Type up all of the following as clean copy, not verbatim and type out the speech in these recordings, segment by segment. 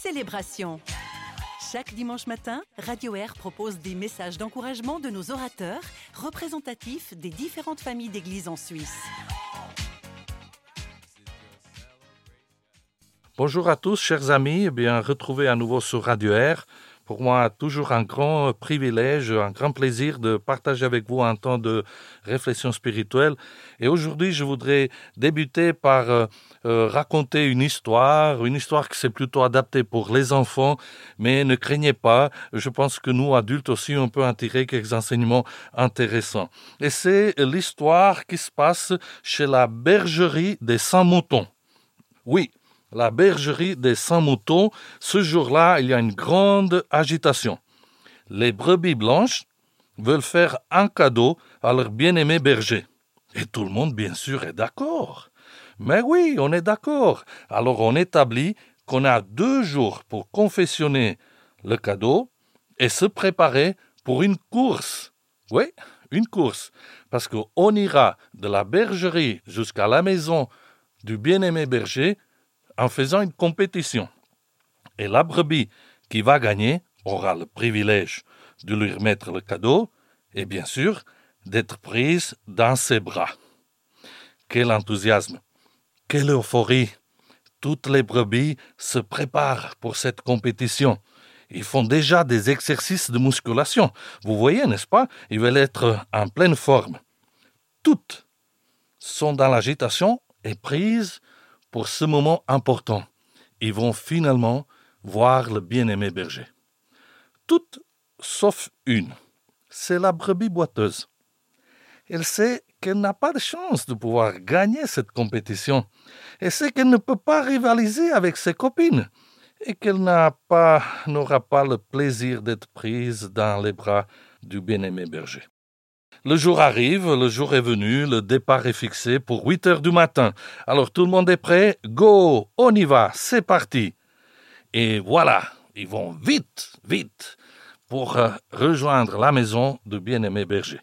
célébration. Chaque dimanche matin, Radio Air propose des messages d'encouragement de nos orateurs, représentatifs des différentes familles d'églises en Suisse. Bonjour à tous, chers amis, retrouvés à nouveau sur Radio Air. Pour moi, toujours un grand privilège, un grand plaisir de partager avec vous un temps de réflexion spirituelle. Et aujourd'hui, je voudrais débuter par raconter une histoire qui s'est plutôt adaptée pour les enfants, mais ne craignez pas, je pense que nous, adultes aussi, on peut en tirer quelques enseignements intéressants. Et c'est l'histoire qui se passe chez la bergerie des 100 moutons. Oui. La bergerie des 100 moutons, ce jour-là, il y a une grande agitation. Les brebis blanches veulent faire un cadeau à leur bien-aimé berger. Et tout le monde, bien sûr, est d'accord. Mais oui, on est d'accord. Alors on établit qu'on a 2 jours pour confectionner le cadeau et se préparer pour une course. Oui, une course. Parce qu'on ira de la bergerie jusqu'à la maison du bien-aimé berger en faisant une compétition. Et la brebis qui va gagner aura le privilège de lui remettre le cadeau et bien sûr d'être prise dans ses bras. Quel enthousiasme, quelle euphorie. Toutes les brebis se préparent pour cette compétition. Ils font déjà des exercices de musculation. Vous voyez, n'est-ce pas? Ils veulent être en pleine forme. Toutes sont dans l'agitation et prises pour ce moment important. Ils vont finalement voir le bien-aimé berger. Toutes sauf une. C'est la brebis boiteuse. Elle sait qu'elle n'a pas de chance de pouvoir gagner cette compétition. Elle sait qu'elle ne peut pas rivaliser avec ses copines et qu'elle n'aura pas le plaisir d'être prise dans les bras du bien-aimé berger. Le jour arrive, le jour est venu, le départ est fixé pour 8 heures du matin. Alors tout le monde est prêt, go, on y va, c'est parti. Et voilà, ils vont vite pour rejoindre la maison du bien-aimé berger.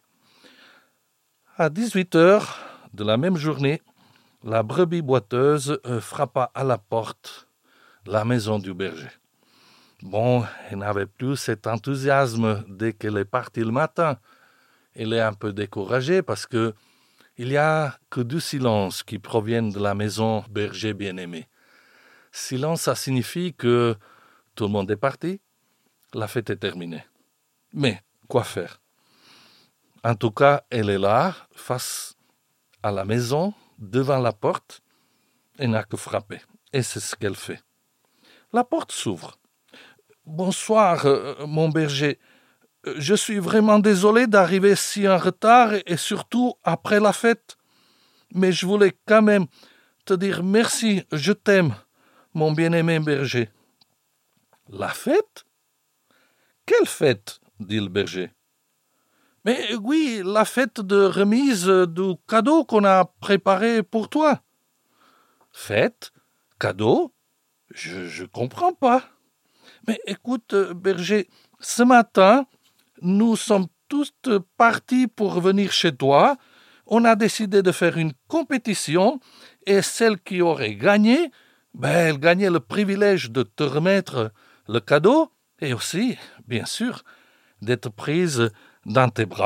À 18 heures de la même journée, la brebis boiteuse frappa à la porte de la maison du berger. Bon, elle n'avait plus cet enthousiasme dès qu'elle est partie le matin. Elle est un peu découragée parce que il n'y a que du silence qui provient de la maison berger bien-aimé. Silence, ça signifie que tout le monde est parti, la fête est terminée. Mais quoi faire? En tout cas, elle est là, face à la maison, devant la porte, et n'a que frapper. Et c'est ce qu'elle fait. La porte s'ouvre. « Bonsoir, mon berger. Je suis vraiment désolé d'arriver si en retard et surtout après la fête. Mais je voulais quand même te dire merci, je t'aime, mon bien-aimé berger. » « La fête? Quelle fête? Dit le berger. « Mais oui, la fête de remise du cadeau qu'on a préparé pour toi. »« Fête? Cadeau? Je comprends pas. »« Mais écoute, berger, ce matin, nous sommes tous partis pour venir chez toi. On a décidé de faire une compétition et celle qui aurait gagné, elle gagnait le privilège de te remettre le cadeau et aussi, bien sûr, d'être prise dans tes bras. »«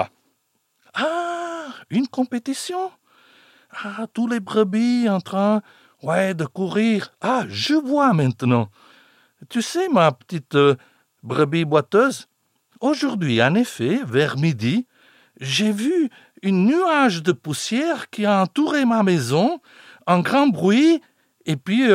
Ah, une compétition? Ah, tous les brebis en train, de courir. Ah, je vois maintenant. Tu sais, ma petite brebis boiteuse, aujourd'hui, en effet, vers midi, j'ai vu une nuage de poussière qui a entouré ma maison, un grand bruit, et puis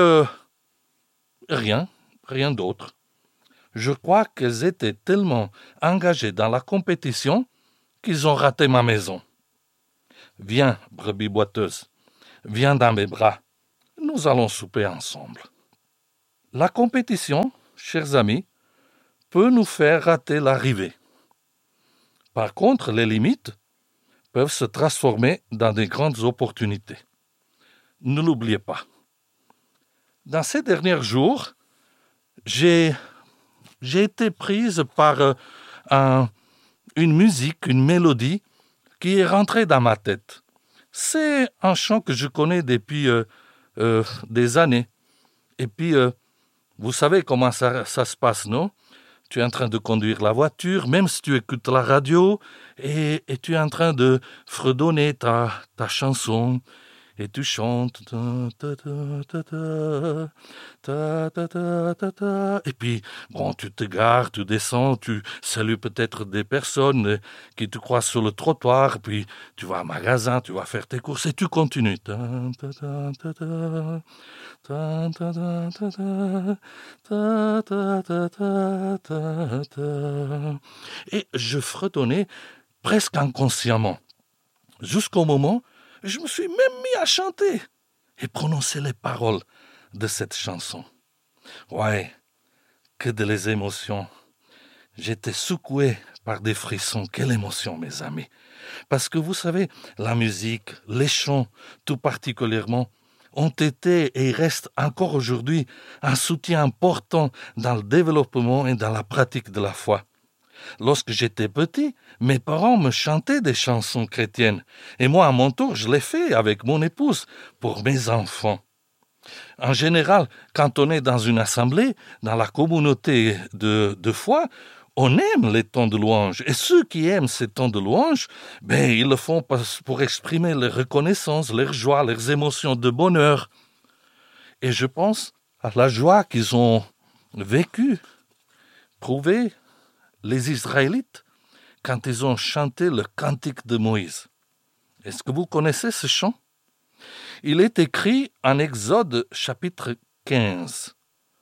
rien d'autre. Je crois qu'elles étaient tellement engagées dans la compétition qu'ils ont raté ma maison. Viens, brebis boiteuse, viens dans mes bras. Nous allons souper ensemble. La compétition, chers amis, peut nous faire rater l'arrivée. Par contre, les limites peuvent se transformer dans de grandes opportunités. Ne l'oubliez pas. Dans ces derniers jours, j'ai été prise par une musique, une mélodie qui est rentrée dans ma tête. C'est un chant que je connais depuis des années. Et puis, Vous savez comment ça se passe, non? Tu es en train de conduire la voiture, même si tu écoutes la radio, et tu es en train de fredonner ta chanson, et tu chantes. Et puis, bon, tu te gares, tu descends, tu salues peut-être des personnes qui te croisent sur le trottoir, puis tu vas au magasin, tu vas faire tes courses, et tu continues. Et je fredonnais presque inconsciemment, jusqu'au moment où je me suis même mis à chanter et prononcer les paroles de cette chanson. Ouais, que de les émotions. J'étais secoué par des frissons. Quelle émotion, mes amis. Parce que vous savez, la musique, les chants, tout particulièrement, ont été et restent encore aujourd'hui un soutien important dans le développement et dans la pratique de la foi. Lorsque j'étais petit, mes parents me chantaient des chansons chrétiennes. Et moi, à mon tour, je l'ai fait avec mon épouse pour mes enfants. En général, quand on est dans une assemblée, dans la communauté de foi, on aime les temps de louange. Et ceux qui aiment ces temps de louange, ils le font pour exprimer leur reconnaissance, leur joie, leurs émotions de bonheur. Et je pense à la joie qu'ils ont vécue, prouvée, les Israélites, quand ils ont chanté le cantique de Moïse. Est-ce que vous connaissez ce chant? Il est écrit en Exode chapitre 15.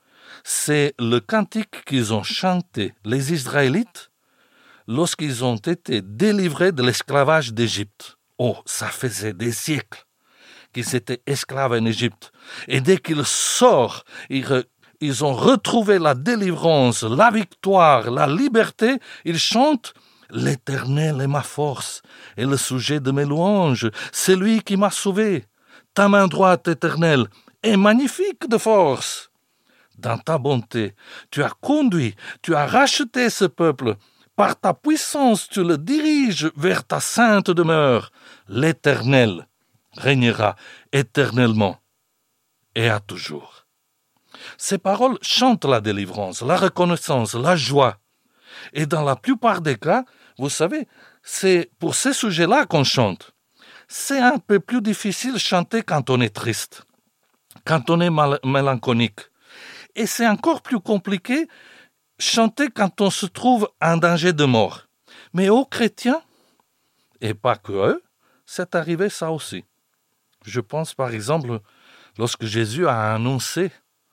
C'est le cantique qu'ils ont chanté, les Israélites, lorsqu'ils ont été délivrés de l'esclavage d'Égypte. Oh, ça faisait des siècles qu'ils étaient esclaves en Égypte. Et dès qu'ils sortent, ils ont retrouvé la délivrance, la victoire, la liberté. Ils chantent « L'Éternel est ma force et le sujet de mes louanges. C'est lui qui m'a sauvé. Ta main droite, Éternelle, est magnifique de force. Dans ta bonté, tu as conduit, tu as racheté ce peuple. Par ta puissance, tu le diriges vers ta sainte demeure. L'Éternel régnera éternellement et à toujours. » Ces paroles chantent la délivrance, la reconnaissance, la joie. Et dans la plupart des cas, vous savez, c'est pour ces sujets-là qu'on chante. C'est un peu plus difficile de chanter quand on est triste, quand on est mélancolique. Et c'est encore plus compliqué chanter quand on se trouve en danger de mort. Mais aux chrétiens, et pas que eux, c'est arrivé ça aussi. Je pense par exemple, lorsque Jésus a annoncé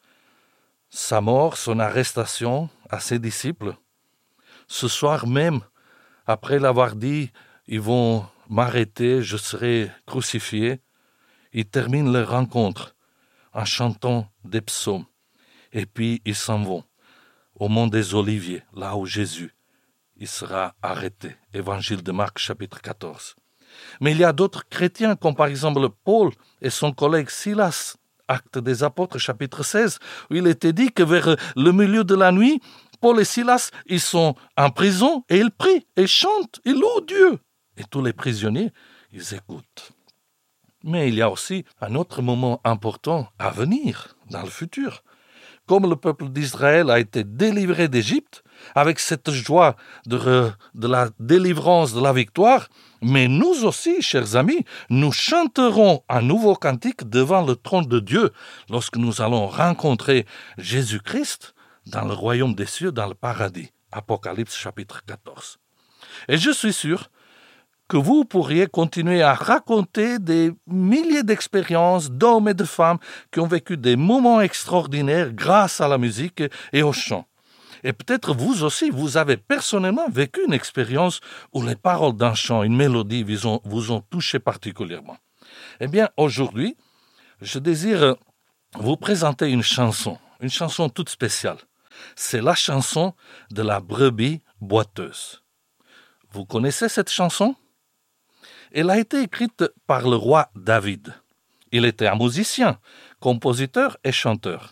sa mort, son arrestation à ses disciples, ce soir même, après l'avoir dit, ils vont m'arrêter, je serai crucifié, ils terminent leur rencontre en chantant des psaumes. Et puis ils s'en vont au mont des Oliviers, là où Jésus il sera arrêté. Évangile de Marc, chapitre 14. Mais il y a d'autres chrétiens, comme par exemple Paul et son collègue Silas, Actes des Apôtres, chapitre 16, où il était dit que vers le milieu de la nuit, Paul et Silas, ils sont en prison et ils prient, ils chantent, ils louent Dieu. Et tous les prisonniers, ils écoutent. Mais il y a aussi un autre moment important à venir, dans le futur. Comme le peuple d'Israël a été délivré d'Égypte, avec cette joie de la délivrance, de la victoire, mais nous aussi, chers amis, nous chanterons un nouveau cantique devant le trône de Dieu lorsque nous allons rencontrer Jésus-Christ dans le royaume des cieux, dans le paradis. Apocalypse chapitre 14. Et je suis sûr que vous pourriez continuer à raconter des milliers d'expériences d'hommes et de femmes qui ont vécu des moments extraordinaires grâce à la musique et au chant. Et peut-être vous aussi, vous avez personnellement vécu une expérience où les paroles d'un chant, une mélodie vous ont touché particulièrement. Eh bien, aujourd'hui, je désire vous présenter une chanson toute spéciale. C'est la chanson de la brebis boiteuse. Vous connaissez cette chanson? Elle a été écrite par le roi David. Il était un musicien, compositeur et chanteur.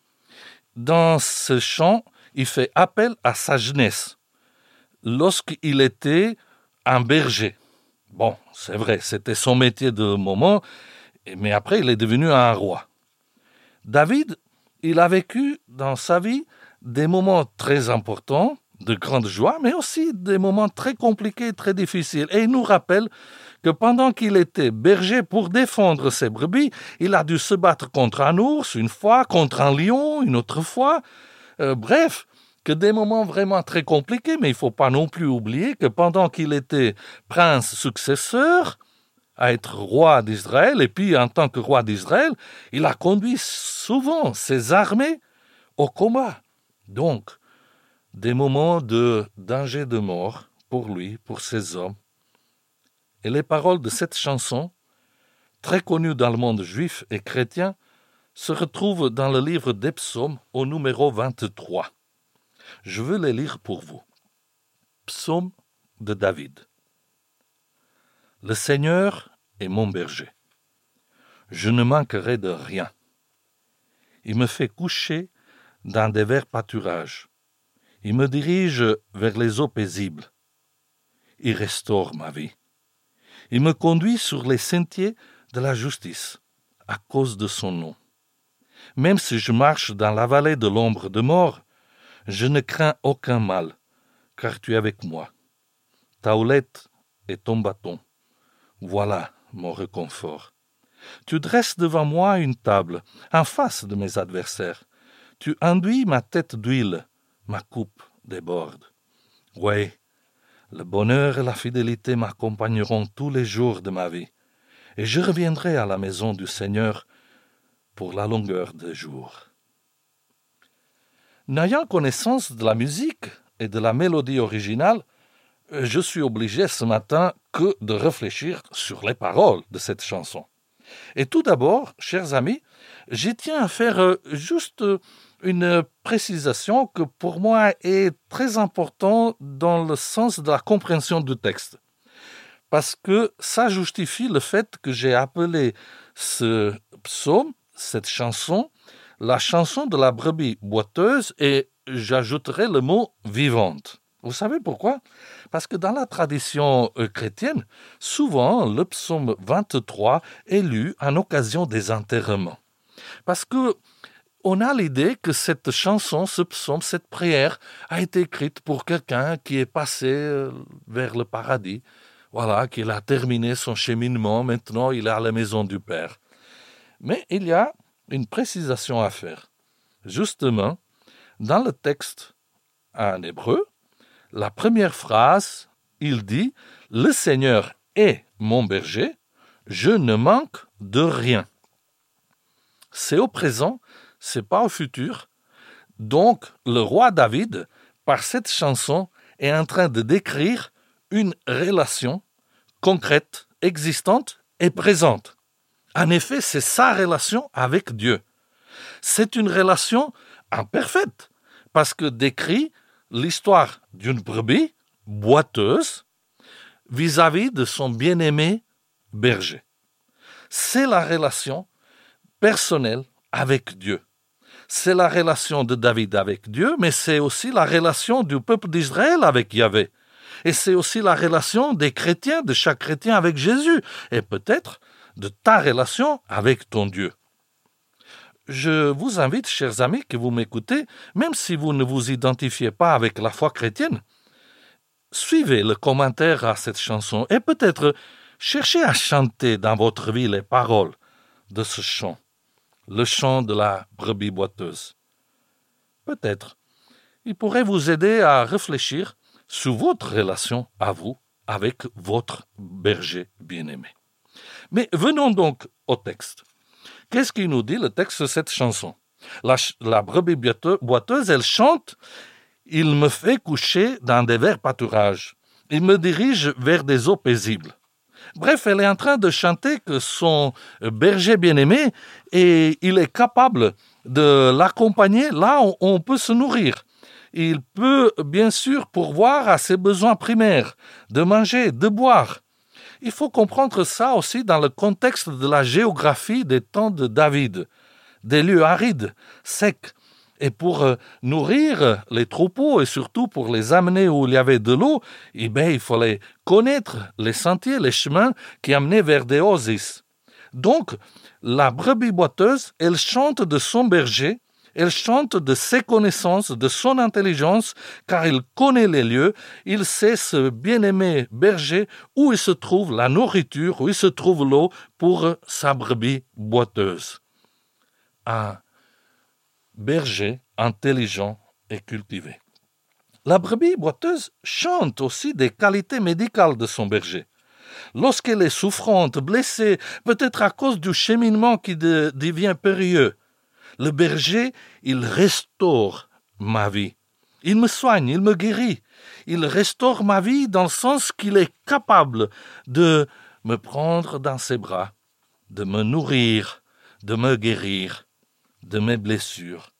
Dans ce chant, il fait appel à sa jeunesse, lorsqu'il était un berger. Bon, c'est vrai, c'était son métier de moment, mais après, il est devenu un roi. David, il a vécu dans sa vie des moments très importants, de grande joie, mais aussi des moments très compliqués, très difficiles. Et il nous rappelle que pendant qu'il était berger pour défendre ses brebis, il a dû se battre contre un ours une fois, contre un lion une autre fois. Bref, que des moments vraiment très compliqués, mais il ne faut pas non plus oublier que pendant qu'il était prince successeur, à être roi d'Israël, et puis en tant que roi d'Israël, il a conduit souvent ses armées au combat. Donc, des moments de danger de mort pour lui, pour ses hommes. Et les paroles de cette chanson, très connue dans le monde juif et chrétien, se retrouvent dans le livre des psaumes au numéro 23. Je veux les lire pour vous. Psaume de David. Le Seigneur est mon berger. Je ne manquerai de rien. Il me fait coucher dans des verts pâturages. Il me dirige vers les eaux paisibles. Il restaure ma vie. Il me conduit sur les sentiers de la justice, à cause de son nom. Même si je marche dans la vallée de l'ombre de mort, je ne crains aucun mal, car tu es avec moi. Ta houlette et ton bâton, voilà mon réconfort. Tu dresses devant moi une table, en face de mes adversaires. Tu enduis ma tête d'huile, ma coupe déborde. Oui, le bonheur et la fidélité m'accompagneront tous les jours de ma vie, et je reviendrai à la maison du Seigneur pour la longueur des jours. N'ayant connaissance de la musique et de la mélodie originale, je suis obligé ce matin que de réfléchir sur les paroles de cette chanson. Et tout d'abord, chers amis, j'y tiens à faire juste une précisation que pour moi est très importante dans le sens de la compréhension du texte. Parce que ça justifie le fait que j'ai appelé ce psaume, cette chanson, la chanson de la brebis boiteuse, et j'ajouterai le mot vivante. Vous savez pourquoi? Parce que dans la tradition chrétienne, souvent le psaume 23 est lu en occasion des enterrements. Parce que on a l'idée que cette chanson, ce psaume, cette prière a été écrite pour quelqu'un qui est passé vers le paradis. Voilà, qu'il a terminé son cheminement, maintenant il est à la maison du Père. Mais il y a une précisation à faire. Justement, dans le texte en hébreu, la première phrase, il dit « Le Seigneur est mon berger, je ne manque de rien ». C'est au présent, c'est pas au futur. Donc, le roi David, par cette chanson, est en train de décrire une relation concrète, existante et présente. En effet, c'est sa relation avec Dieu. C'est une relation imparfaite, parce que décrit l'histoire d'une brebis boiteuse vis-à-vis de son bien-aimé berger. C'est la relation personnelle avec Dieu. C'est la relation de David avec Dieu, mais c'est aussi la relation du peuple d'Israël avec Yahvé. Et c'est aussi la relation des chrétiens, de chaque chrétien avec Jésus, et peut-être de ta relation avec ton Dieu. Je vous invite, chers amis, que vous m'écoutez, même si vous ne vous identifiez pas avec la foi chrétienne, suivez le commentaire à cette chanson et peut-être cherchez à chanter dans votre vie les paroles de ce chant, le chant de la brebis boiteuse. Peut-être, il pourrait vous aider à réfléchir sur votre relation à vous avec votre berger bien-aimé. Mais venons donc au texte. Qu'est-ce qu'il nous dit le texte de cette chanson? La brebis boiteuse, elle chante « Il me fait coucher dans des verts pâturages. Il me dirige vers des eaux paisibles. » Bref, elle est en train de chanter que son berger bien-aimé, il est capable de l'accompagner là où on peut se nourrir. Il peut bien sûr pourvoir à ses besoins primaires, de manger, de boire. Il faut comprendre ça aussi dans le contexte de la géographie des temps de David, des lieux arides, secs. Et pour nourrir les troupeaux et surtout pour les amener où il y avait de l'eau, il fallait connaître les sentiers, les chemins qui amenaient vers des oasis. Donc, la brebis boiteuse, elle chante de son berger Elle chante de ses connaissances, de son intelligence, car il connaît les lieux, il sait, ce bien-aimé berger, où il se trouve la nourriture, où il se trouve l'eau pour sa brebis boiteuse. Un berger intelligent et cultivé. La brebis boiteuse chante aussi des qualités médicales de son berger. Lorsqu'elle est souffrante, blessée, peut-être à cause du cheminement qui devient périlleux, le berger, il restaure ma vie. Il me soigne, il me guérit. Il restaure ma vie dans le sens qu'il est capable de me prendre dans ses bras, de me nourrir, de me guérir de mes blessures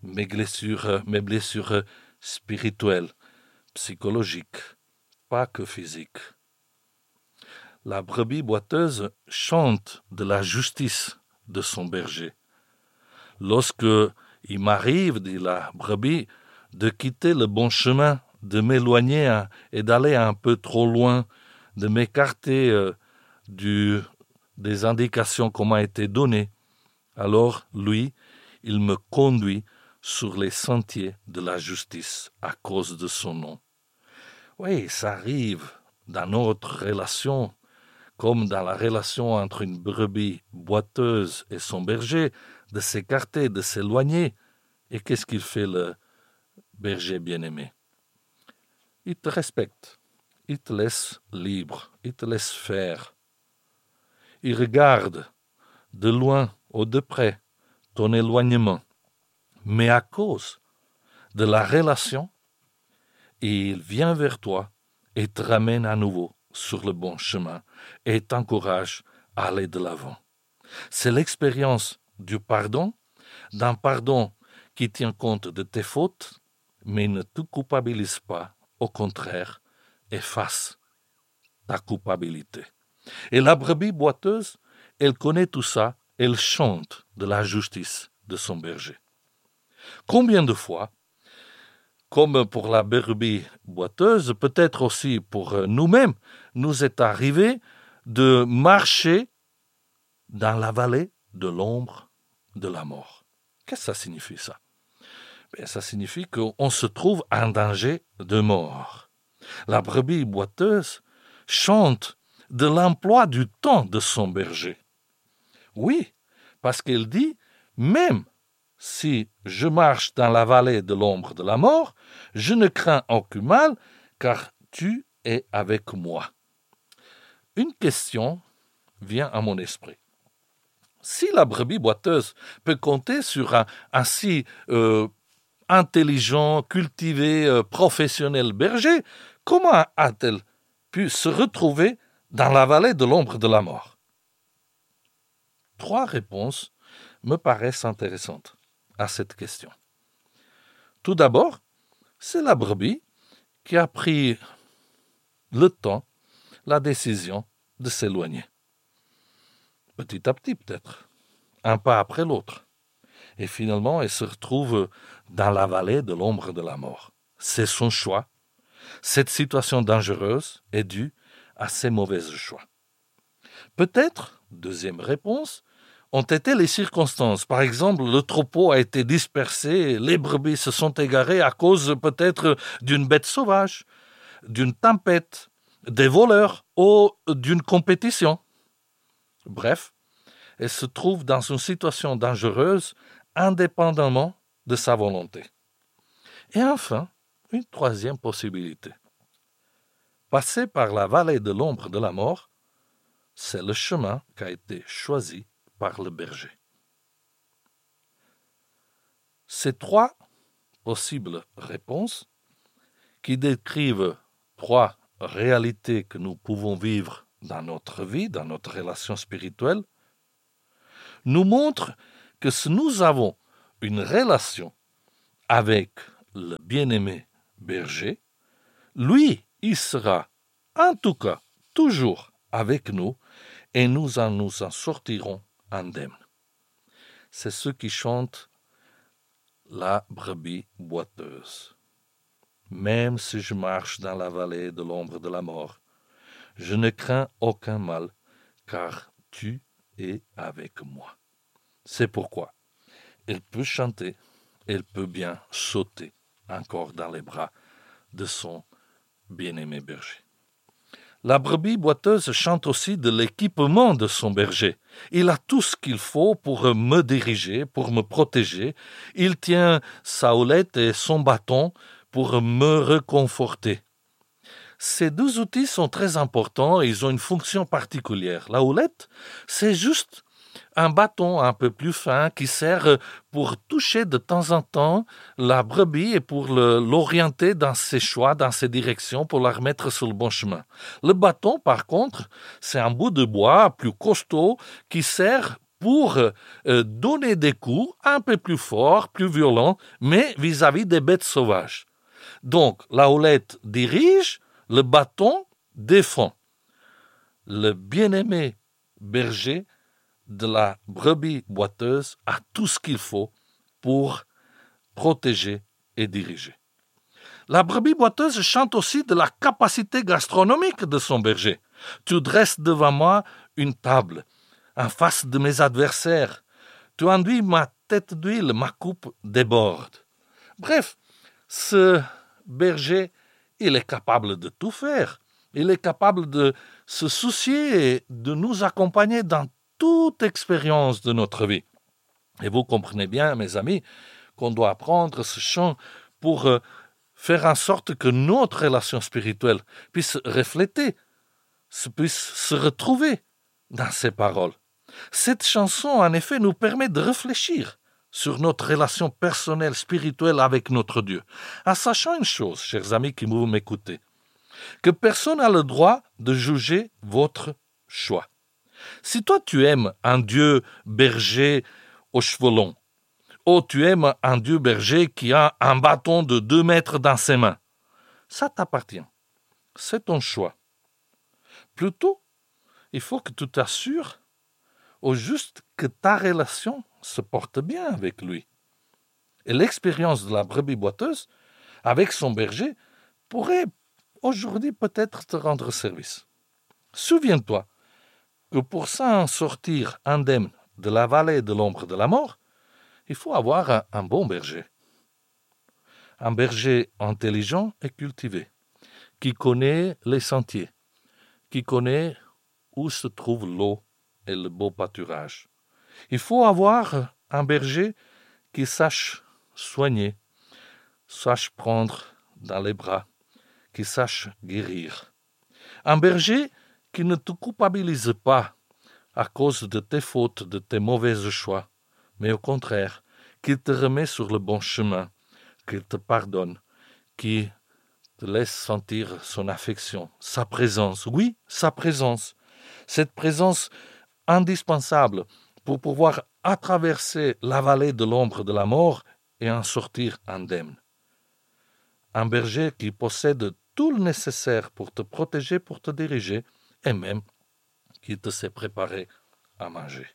spirituelles, psychologiques, pas que physiques. La brebis boiteuse chante de la justice de son berger. Lorsque il m'arrive, dit la brebis, de quitter le bon chemin, de m'éloigner et d'aller un peu trop loin, de m'écarter des indications qu'on m'a été données, alors lui, il me conduit sur les sentiers de la justice à cause de son nom. Oui, ça arrive dans notre relation, comme dans la relation entre une brebis boiteuse et son berger, de s'écarter, de s'éloigner. Et qu'est-ce qu'il fait le berger bien-aimé? Il te respecte, il te laisse libre, il te laisse faire. Il regarde de loin ou de près ton éloignement. Mais à cause de la relation, il vient vers toi et te ramène à nouveau sur le bon chemin et t'encourage à aller de l'avant. C'est l'expérience du pardon, d'un pardon qui tient compte de tes fautes, mais ne te culpabilise pas, au contraire, efface ta culpabilité. Et la brebis boiteuse, elle connaît tout ça, elle chante de la justice de son berger. Combien de fois, comme pour la brebis boiteuse, peut-être aussi pour nous-mêmes, nous est arrivé de marcher dans la vallée de l'ombre de la mort. Qu'est-ce que ça signifie, ça? Ça signifie qu'on se trouve en danger de mort. La brebis boiteuse chante de l'emploi du temps de son berger. Oui, parce qu'elle dit, même si je marche dans la vallée de l'ombre de la mort, je ne crains aucun mal, car tu es avec moi. Une question vient à mon esprit. Si la brebis boiteuse peut compter sur un si intelligent, cultivé, professionnel berger, comment a-t-elle pu se retrouver dans la vallée de l'ombre de la mort? 3 réponses me paraissent intéressantes à cette question. Tout d'abord, c'est la brebis qui a pris le temps, la décision de s'éloigner. Petit à petit peut-être, un pas après l'autre. Et finalement, elle se retrouve dans la vallée de l'ombre de la mort. C'est son choix. Cette situation dangereuse est due à ses mauvais choix. Peut-être, deuxième réponse, ont été les circonstances. Par exemple, le troupeau a été dispersé, les brebis se sont égarées à cause peut-être d'une bête sauvage, d'une tempête, des voleurs ou d'une compétition. Bref, elle se trouve dans une situation dangereuse indépendamment de sa volonté. Et enfin, une troisième possibilité. Passer par la vallée de l'ombre de la mort, c'est le chemin qui a été choisi par le berger. Ces 3 possibles réponses qui décrivent 3 réalités que nous pouvons vivre dans notre vie, dans notre relation spirituelle, nous montrent que si nous avons une relation avec le bien-aimé berger, lui, il sera en tout cas toujours avec nous et nous en sortirons indemnes. C'est ce qui chante la brebis boiteuse. Même si je marche dans la vallée de l'ombre de la mort, je ne crains aucun mal, car tu es avec moi. C'est pourquoi elle peut chanter elle peut bien sauter encore dans les bras de son bien-aimé berger. La brebis boiteuse chante aussi de l'équipement de son berger. Il a tout ce qu'il faut pour me diriger, pour me protéger. Il tient sa houlette et son bâton pour me réconforter. Ces deux outils sont très importants et ils ont une fonction particulière. La houlette, c'est juste un bâton un peu plus fin qui sert pour toucher de temps en temps la brebis et pour l'orienter dans ses choix, dans ses directions, pour la remettre sur le bon chemin. Le bâton, par contre, c'est un bout de bois plus costaud qui sert pour donner des coups un peu plus forts, plus violents, mais vis-à-vis des bêtes sauvages. Donc, la houlette dirige, le bâton défend. Le bien-aimé berger de la brebis boiteuse a tout ce qu'il faut pour protéger et diriger. La brebis boiteuse chante aussi de la capacité gastronomique de son berger. Tu dresses devant moi une table, en face de mes adversaires. Tu enduis ma tête d'huile, ma coupe déborde. Bref, ce berger, il est capable de tout faire. Il est capable de se soucier et de nous accompagner dans toute expérience de notre vie. Et vous comprenez bien, mes amis, qu'on doit apprendre ce chant pour faire en sorte que notre relation spirituelle puisse refléter, puisse se retrouver dans ces paroles. Cette chanson, en effet, nous permet de réfléchir sur notre relation personnelle, spirituelle avec notre Dieu, en sachant une chose, chers amis qui vous m'écoutez, que personne n'a le droit de juger votre choix. Si toi tu aimes un Dieu berger aux cheveux longs, ou tu aimes un Dieu berger qui a un bâton de 2 mètres dans ses mains, ça t'appartient. C'est ton choix. Plutôt, il faut que tu t'assures au juste que ta relation se porte bien avec lui. Et l'expérience de la brebis boiteuse avec son berger pourrait aujourd'hui peut-être te rendre service. Souviens-toi que pour s'en sortir indemne de la vallée de l'ombre de la mort, il faut avoir un bon berger. Un berger intelligent et cultivé, qui connaît les sentiers, qui connaît où se trouve l'eau et le beau pâturage. Il faut avoir un berger qui sache soigner, sache prendre dans les bras, qui sache guérir. Un berger qui ne te culpabilise pas à cause de tes fautes, de tes mauvais choix, mais au contraire, qu'il te remet sur le bon chemin, qu'il te pardonne, qui te laisse sentir son affection, sa présence. Oui, sa présence. Cette présence indispensable pour pouvoir traverser la vallée de l'ombre de la mort et en sortir indemne. Un berger qui possède tout le nécessaire pour te protéger, pour te diriger, et même qui te sait préparer à manger.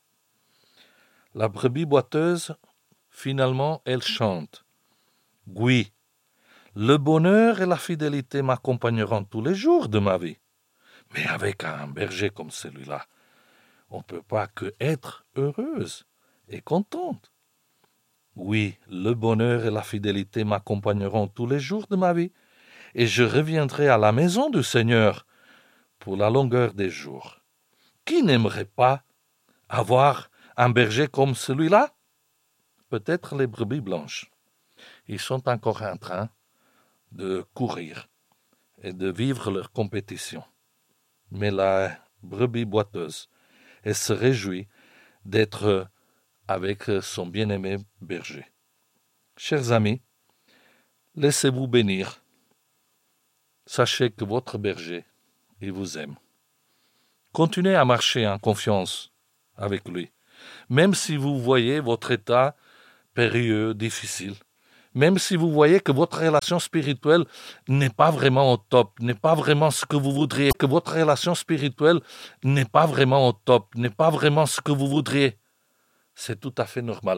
La brebis boiteuse, finalement, elle chante. Oui, le bonheur et la fidélité m'accompagneront tous les jours de ma vie. Mais avec un berger comme celui-là, on ne peut pas que être heureuse et contente. Oui, le bonheur et la fidélité m'accompagneront tous les jours de ma vie, et je reviendrai à la maison du Seigneur pour la longueur des jours. Qui n'aimerait pas avoir un berger comme celui-là? Peut-être les brebis blanches. Ils sont encore en train de courir et de vivre leur compétition. Mais la brebis boiteuse, elle se réjouit d'être avec son bien-aimé berger. Chers amis, laissez-vous bénir. Sachez que votre berger, il vous aime. Continuez à marcher en confiance avec lui, même si vous voyez votre état périlleux, difficile, même si vous voyez que votre relation spirituelle n'est pas vraiment au top, n'est pas vraiment ce que vous voudriez, que votre relation spirituelle n'est pas vraiment au top, n'est pas vraiment ce que vous voudriez. C'est tout à fait normal.